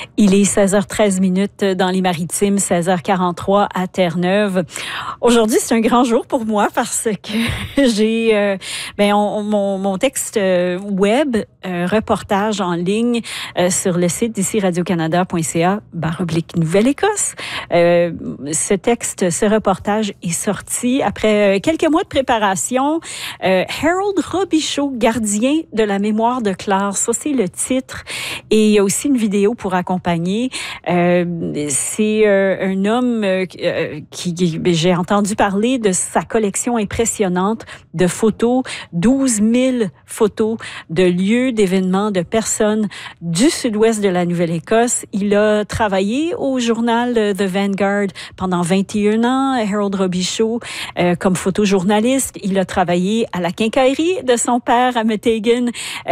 Il est 16h13 dans les Maritimes, 16h43 à Terre-Neuve. Aujourd'hui, c'est un grand jour pour moi parce que j'ai mon texte web, reportage en ligne sur le site d'ici radiocanada.ca/Nouvelle-Écosse. Ce reportage est sorti après quelques mois de préparation. Harold Robichaud, gardien de la mémoire de Clare, ça c'est le titre. Et il y a aussi une vidéo pour accompagner. C'est un homme qui j'ai entendu parler de sa collection impressionnante de photos, 12 000 photos de lieux, d'événements, de personnes du sud-ouest de la Nouvelle-Écosse. Il a travaillé au journal The Vanguard pendant 21 ans, Harold Robichaud, comme photojournaliste. Il a travaillé à la quincaillerie de son père à Meteghan.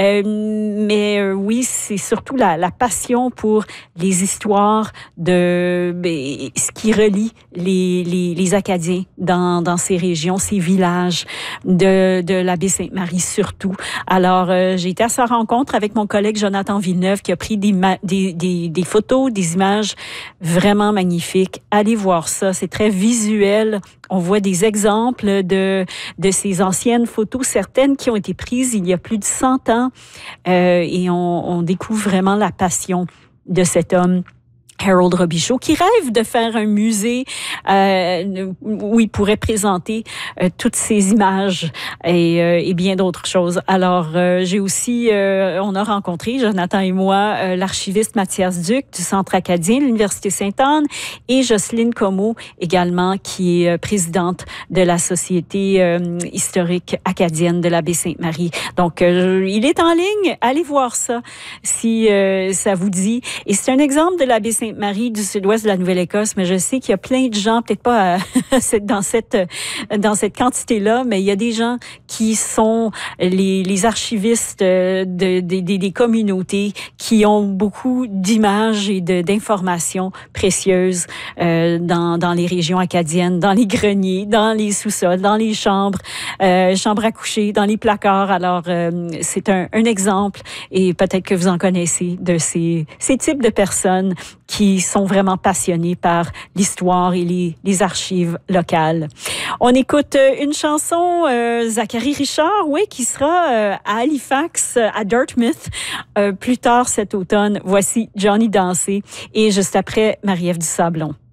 Oui, c'est surtout la passion pour les histoires de ce qui relie les Acadiens dans ces régions, ces villages de la baie Sainte-Marie surtout. Alors, j'ai été à sa rencontre avec mon collègue Jonathan Villeneuve qui a pris des photos, des images vraiment magnifiques. Allez voir ça, c'est très visuel. On voit des exemples de ces anciennes photos, certaines qui ont été prises il y a plus de 100 ans. Et on découvre vraiment la passion de cet homme, Harold Robichaud, qui rêve de faire un musée où il pourrait présenter toutes ces images et bien d'autres choses. Alors, j'ai aussi, on a rencontré, Jonathan et moi, l'archiviste Mathias Duc du Centre acadien de l'Université Sainte-Anne et Jocelyne Comeau également, qui est présidente de la Société historique acadienne de la baie Sainte-Marie. Donc, il est en ligne. Allez voir ça si ça vous dit. Et c'est un exemple de la baie Sainte-Marie du sud-ouest de la Nouvelle-Écosse, mais je sais qu'il y a plein de gens, peut-être pas dans cette quantité-là, mais il y a des gens qui sont les archivistes des communautés qui ont beaucoup d'images et d'informations précieuses dans les régions acadiennes, dans les greniers, dans les sous-sols, dans les chambres à coucher, dans les placards. Alors, c'est un exemple et peut-être que vous en connaissez de ces types de personnes qui sont vraiment passionnés par l'histoire et les archives locales. On écoute une chanson, Zachary Richard, oui, qui sera à Halifax, à Dartmouth, plus tard cet automne. Voici Johnny Dansé et juste après, Marie-Ève Dusablon.